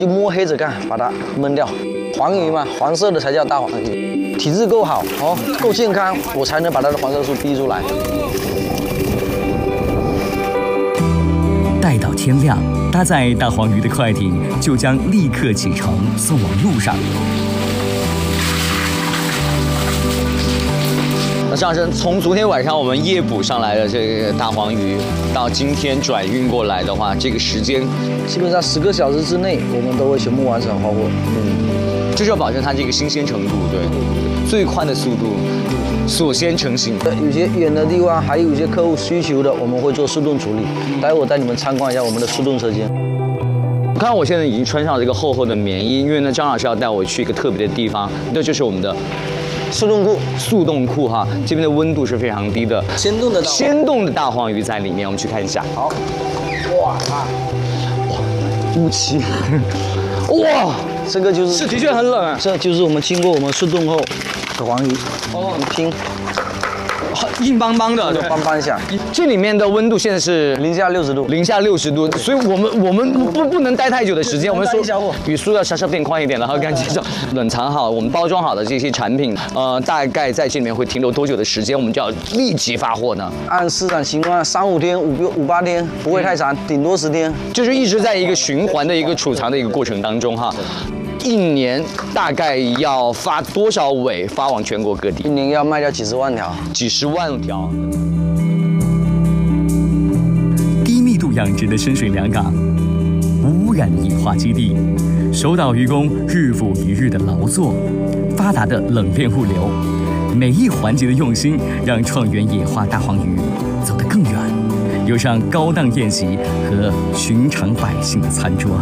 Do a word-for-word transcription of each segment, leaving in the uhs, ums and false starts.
就摸黑着干，把它焖掉。黄鱼嘛，黄色的才叫大黄鱼，体质够好哦，够健康，我才能把它的黄色素逼出来。 待到天亮，搭载大黄鱼的快艇就将立刻启程，送往路上。 那张老师，从昨天晚上我们夜捕上来的这个大黄鱼，到今天转运过来的话，这个时间基本上十个小时之内，我们都会全部完成发货。 嗯，就是要保证它这个新鲜程度，对，最快的速度，所先成型。 有些远的地方，还有一些客户需求的，我们会做速冻处理。待会我带你们参观一下我们的速冻车间。 我看我现在已经穿上这个厚厚的棉衣，因为呢，张老师要带我去一个特别的地方，那就是我们的。速冻库，速冻库哈，这边的温度是非常低的， 鲜冻的鲜冻的大黄鱼在里面，我们去看一下。 好，哇啊， 哇，乌漆，哇， 这个就是是的确很冷啊， 这就是我们经过我们速冻后的黄鱼，哦，拼， 硬邦邦的， 邦邦响。 这里面的温度现在是零下六十度， 零下六十度，所以我们我们不不能待太久的时间，我们说语速要稍稍变快一点了，然后赶紧上冷藏好，我们包装好的这些产品，呃，大概在这里面会停留多久的时间，我们就要立即发货呢？ 按市场情况，三五天、五五八天，不会太长，顶多十天， 就是一直在一个循环的一个储藏的一个过程当中哈。一年大概要发多少尾发往全国各地？ 一年要卖掉几十万条， 几十万条。 低密度养殖的深水良港，无污染野化基地，守岛渔工日复一日的劳作，发达的冷链物流，每一环节的用心，让创元野化大黄鱼走得更远，有上高档宴席和寻常百姓的餐桌。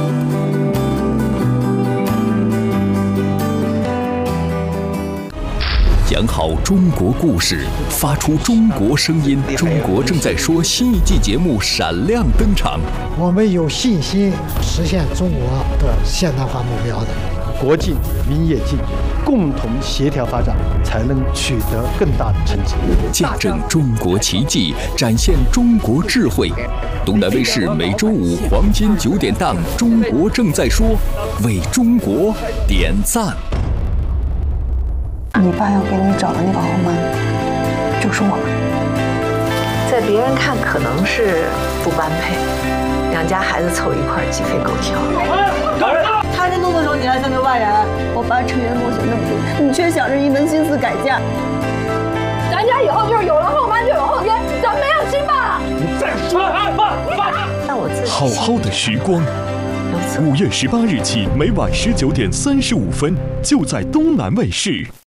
讲好中国故事，发出中国声音。中国正在说新一季节目闪亮登场。 我们有信心实现中国的现代化目标的。 国进民也进，共同协调发展，才能取得更大的成绩。 见证中国奇迹，展现中国智慧。东南卫视每周五黄金九点档《中国正在说》，为中国点赞。 你爸要给你找的那个豪门，就是我们。 在别人看可能是不般配，两家孩子凑一块鸡飞狗跳。 他这动作时候你还像个外人，我爸成员梦想那么多，你却想着一门心思改嫁。 咱家以后就是有了后妈就有后天，咱没有亲爸。 你再说还爸爸。 但我自己好好的时光。五月十八日起，每晚十九点三十五分，就在东南卫视。